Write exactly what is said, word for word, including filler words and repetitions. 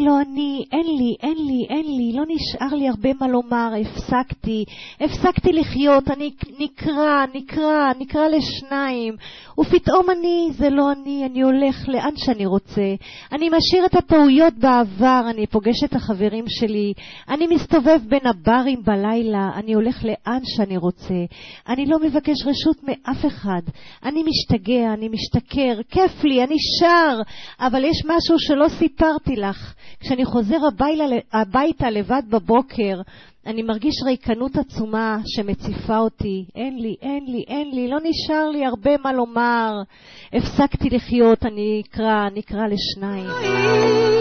אני לא אני, אין לי, אין לי, אין לי, לא נשאר לי הרבה מה לומר, הפסקתי, הפסקתי לחיות, אני נקרא, נקרא, נקרא לשניים, ופתאום אני, זה לא אני, אני הולך לאן שאני רוצה, אני משאיר את הטעויות בעבר, אני פוגש את החברים שלי, אני מסתובב בין הברים בלילה, אני הולך לאן שאני רוצה, אני לא מבקש רשות מאף אחד, אני משתגע, אני משתכר, כיף לי, אני שר, אבל יש משהו שלא סיפרתי לך. כשאני חוזר הביתה, הביתה לבד בבוקר, אני מרגיש ריקנות עצומה שמציפה אותי. אין לי, אין לי, אין לי, לא נשאר לי הרבה מה לומר. הפסקתי לחיות, אני אקרא, נקרא לשניים.